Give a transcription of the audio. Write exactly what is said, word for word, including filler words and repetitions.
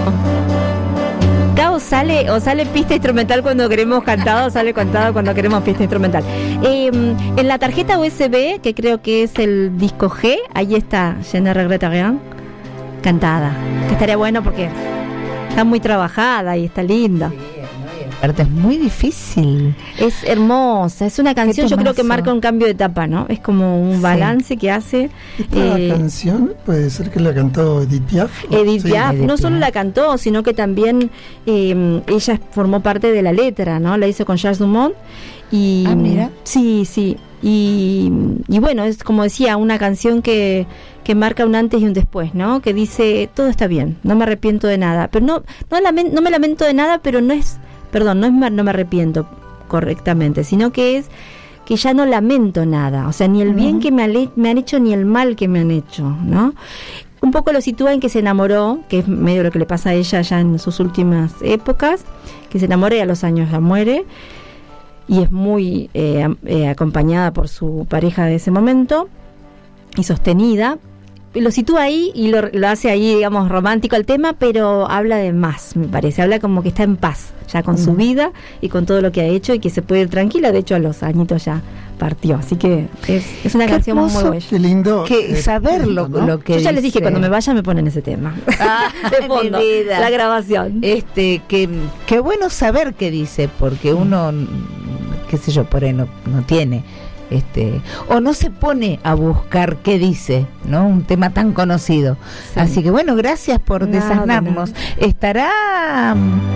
Cao sale o sale pista instrumental cuando queremos cantado, o sale cantado cuando queremos pista instrumental. Eh, en la tarjeta U S B, que creo que es el disco G, ahí está Je ne regrette rien, cantada. Que estaría bueno porque está muy trabajada y está linda. Sí, aparte es muy difícil. Es hermosa, es una canción, yo creo que marca un cambio de etapa, ¿no? Es como un balance sí. que hace. Esta eh, canción puede ser que la cantó Edith Piaf. Edith sí. Piaf, Edith no solo Piaf. la cantó, sino que también eh, ella formó parte de la letra, ¿no? La hizo con Charles Dumont. Y, ah, mira. Sí, sí. Y, y bueno, es como decía, una canción que, que marca un antes y un después, ¿no? Que dice, todo está bien, no me arrepiento de nada. Pero no, no, lamen, no me lamento de nada, pero no es... Perdón, no es no me arrepiento correctamente, sino que es que ya no lamento nada, o sea, ni el uh-huh. bien que me, ale, me han hecho ni el mal que me han hecho, ¿no? Un poco lo sitúa en que se enamoró, que es medio lo que le pasa a ella ya en sus últimas épocas, que se enamora y a los años ya muere, y es muy eh, eh, acompañada por su pareja de ese momento, y sostenida. Lo sitúa ahí y lo, lo hace ahí, digamos, romántico el tema, pero habla de más, me parece. Habla como que está en paz ya con mm. su vida y con todo lo que ha hecho y que se puede ir tranquila. De hecho, a los añitos ya partió. Así que es, es una qué canción hermoso, muy bella. Qué lindo. Que eh, saberlo, ¿no? lo que Yo ya dice. les dije, cuando me vaya me ponen ese tema. Ah, de fondo, mi vida. la grabación. Este, que, que bueno saber qué dice, porque uno, qué sé yo, por ahí no, no tiene... Este, o no se pone a buscar qué dice, ¿no? Un tema tan conocido. Sí. Así que bueno, gracias por Nada, desasnarnos. nada. Estará